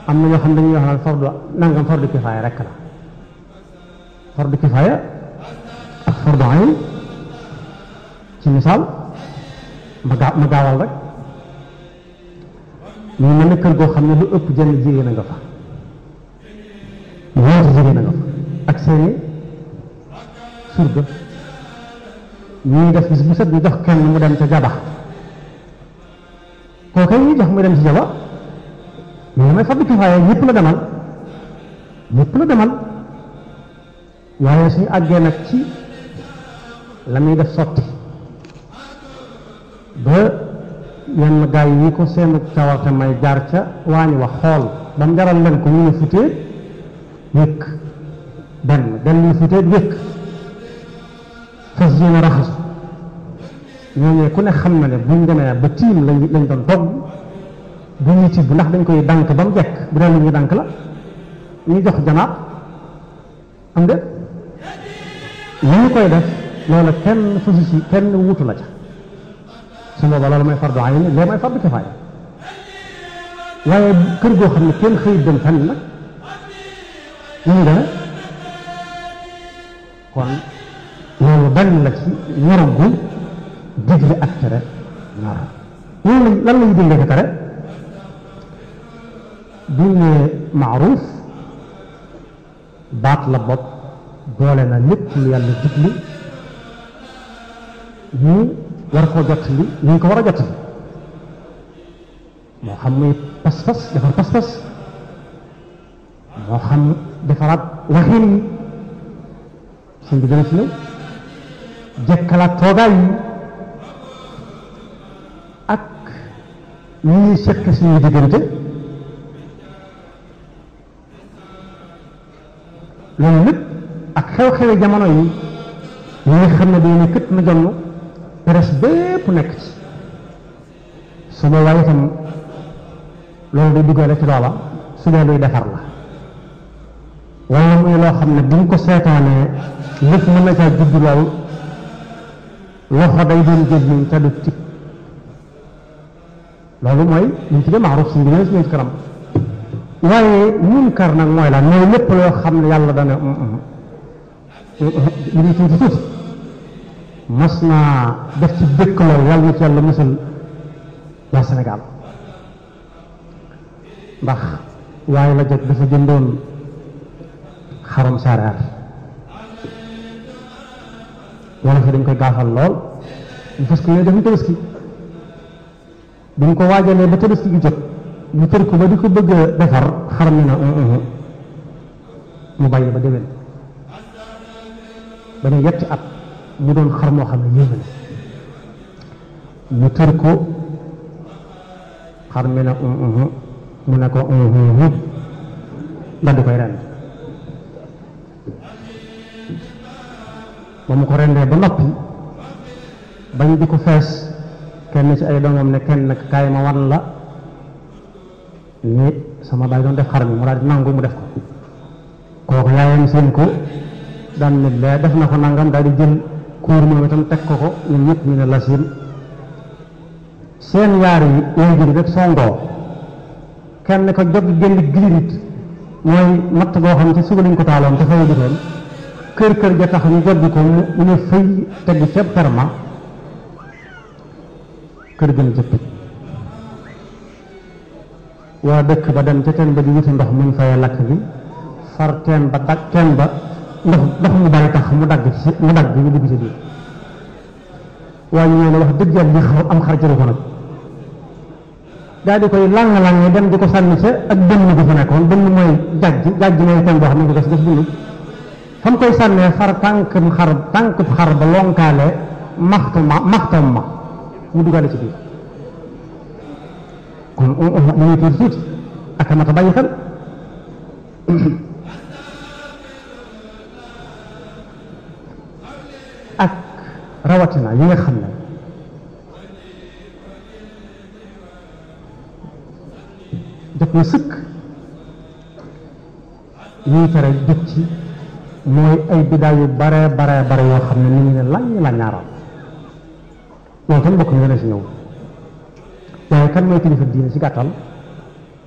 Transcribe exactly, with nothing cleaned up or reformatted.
am na ñoo xam ne dañuy wax naan fardu nangam fardu kifaaya rek la fardu kifaaya ak fardu ayn ci misaal ma gaa ma gaawal rek ñu mel ne kër goo xam ne lu ëpp jenn jigéen a nga fa ñeenti jigéen a nga fa ak seeni surga ñuy def bis bu set ñu jox kenn mu dem ca jaba kooku ñu jox mu dem ci jaba mais damay fardu kifaaya ñëpp la demal ñëpp la demal waaye suñu àggee nag ci la muy def sotti ba yenn gaay yi ko seen cawarte may jaar ca waañu wax xool ba mu jaral leen ko ñu ne futee wékk benn benn ñu futee wékk fas yéene raxasu ñooñee ku ne xam na ne buñ demee ba tiim lañ lañ doon togg bu ñuy tibb ndax dañ koy dànk ba mu jekk bu dee lu ñuy dànk la ñu jox janaab am de li ñu koy def loolu kenn fasu si kenn wutu la ca su booba loolu mooy fardu ayn lee mooy fardu kifaaya waaye kër goo xam ne kenn xëyit dem fenn nag ñu ngi demee kon loolu benn la ci ñoro gu digle ak tere ñor loolu lan lañu digle ko tere buñ ne maaruuf baat la bopp doole na lépp lu yàlla digle ñu war koo jot li ñu ko war a jot li moo xam muy pas-pas defar pas-pas moo xam defaraat waxin yi suñ bi dana ci ñëw jekkalaat toogaay yi ak ñu ñuy seq suñuy diggante loolu lépp ak xew-xewi jamono yi ñi nga xam ne dañu kët na jonn presse bépp nekk ci su boobaa itam loolu day duggale ci loola su dee luy defar la wala muy loo xam ne bu ñu ko seetaanee lépp mën na caa judd lool loxo day doon jéggiñ te du tig loolu mooy ñu tuddee maaruf si ngir si kanam waaye munkar nag mooy la mooy lépp loo xam ne yàlla dana li ñu tuuti tuuti mas naa def ci dëkk loolu yàlla na ci yàlla musal waa Sénégal ndax waaye la jot dafa jëndoon xarum sareer wala fi dañ koy gaafal lool ñu fas ko yooyu defuñ tabaski bi ñu ko waajalee ba tabaski gi jot ñu tër ko ba di ko bëgg a defar xar mi na mu bàyyi ba déwén ba ne yetti at mu doon xar moo xam ne yéeme na ñu tër ko xar mi na mu ne ko daal di koy rend ba mu ko rendee ba noppi bañ di ko fees kenn ci ay doomam ne kenn nag kaay ma wan la ni sama baay doon def xar mi mu daal di nangu mu def ko kooku yaayam seen ko daan ne lee def na ko nangam daal di jël kuur moom itam teg ko ko ñun ñëpp ñu ne la siin seen yaar yi yooyu jëli rek songoo kenn ko jot génn gilirit mooy matt boo xam ne ci suba lañ ko taaloon te fay jotoon kër kër ja tax ñu jot ko mu ne fëy teg ceeb perma kër gën a jëppit waa dëkk ba dem ca teen ba di wuti ndox muñ fayee lakk bi far teen ba dag teen ba ndox ndox mu bari tax mu dagg ci mu dagg ñu dugg ci biir waaye ñu ne wax dëgg yàlla li xaw am xar jëru ko nag daal di koy lang-lang dem di ko sànni ca ak dënn bi fa nekkoon dënn mooy jajj jajj mooy teen boo xam ne ko gas gas dund fa mu koy sànnee far tànkum xar tànkub xar ba lonkaale maxtu ma maxtam ma mu duggaale ci biir kon li ñuy tuuti tuuti ak a mat a bàyyi xel ak rawatina yi nga xam ne jot na sëkk ñuy tere jot ci mooy ay bidaay yu bare bare bare yoo xam ne ni ñu ne lañ la ñaaral loolu tam bokk ñu ne si ñëw waaye kan mooy kilifa diine si gàttal